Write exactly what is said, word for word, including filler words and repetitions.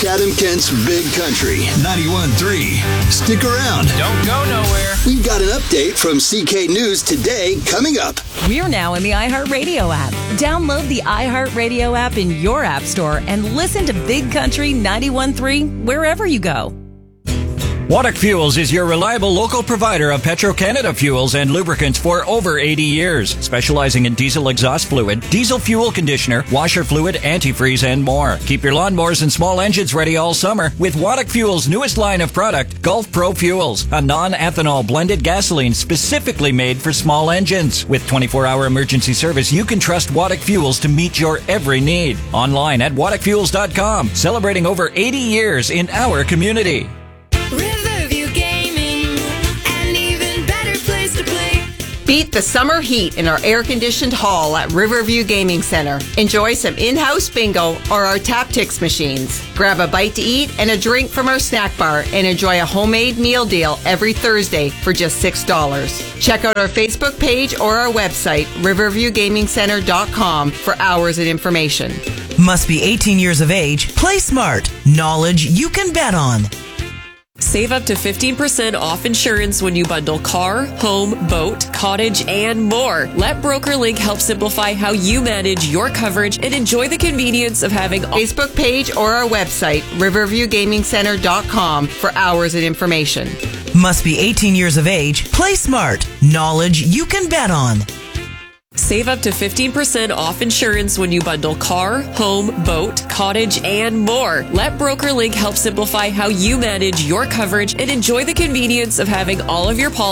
Chatham Kent's Big Country, ninety-one point three. Stick around. Don't go nowhere. We've got an update from C K News today coming up. We're now in the iHeartRadio app. Download the iHeartRadio app in your app store and listen to Big Country ninety-one point three wherever you go. Waddock Fuels is your reliable local provider of Petro-Canada fuels and lubricants for over eighty years, specializing in diesel exhaust fluid, diesel fuel conditioner, washer fluid, antifreeze, and more. Keep your lawnmowers and small engines ready all summer with Waddock Fuels' newest line of product, Gulf Pro Fuels, a non-ethanol blended gasoline specifically made for small engines. With twenty-four hour emergency service, you can trust Waddock Fuels to meet your every need. Online at waddock fuels dot com, celebrating over eighty years in our community. Riverview Gaming, an even better place to play. Beat the summer heat in our air-conditioned hall at Riverview Gaming Center. Enjoy some in-house bingo or our Taptics machines. Grab a bite to eat and a drink from our snack bar and enjoy a homemade meal deal every Thursday for just six dollars. Check out our Facebook page or our website, riverview gaming center dot com, for hours and information. Must be eighteen years of age. Play smart. Knowledge you can bet on. Save up to fifteen percent off insurance when you bundle car, home, boat, cottage, and more. Let BrokerLink help simplify how you manage your coverage and enjoy the convenience of having all- Facebook page or our website, riverview gaming center dot com, for hours and information. Must be eighteen years of age. Play smart. Knowledge you can bet on. Save up to fifteen percent off insurance when you bundle car, home, boat, cottage, and more. Let BrokerLink help simplify how you manage your coverage and enjoy the convenience of having all of your policies